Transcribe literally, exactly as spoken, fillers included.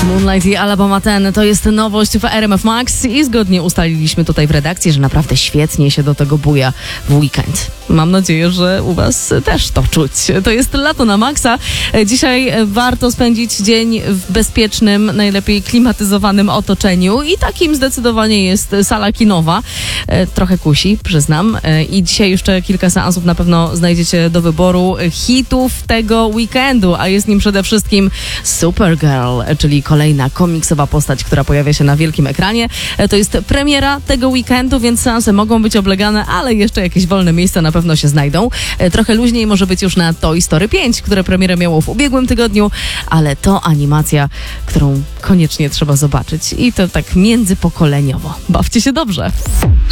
Moonlight i Alabama ten to jest nowość w R M F Max i zgodnie ustaliliśmy tutaj w redakcji, że naprawdę świetnie się do tego buja w weekend. Mam nadzieję, że u was też to czuć. To jest lato na maksa. Dzisiaj warto spędzić dzień w bezpiecznym, najlepiej klimatyzowanym otoczeniu i takim zdecydowanie jest sala kinowa. Trochę kusi, przyznam. I dzisiaj jeszcze kilka seansów na pewno znajdziecie do wyboru hitów tego weekendu, a jest nim przede wszystkim Supergirl, czyli kolejna komiksowa postać, która pojawia się na wielkim ekranie. To jest premiera tego weekendu, więc seanse mogą być oblegane, ale jeszcze jakieś wolne miejsca na pewno się znajdą. Trochę luźniej może być już na Toy Story pięć, które premierę miało w ubiegłym tygodniu, ale to animacja, którą koniecznie trzeba zobaczyć i to tak międzypokoleniowo. Bawcie się dobrze.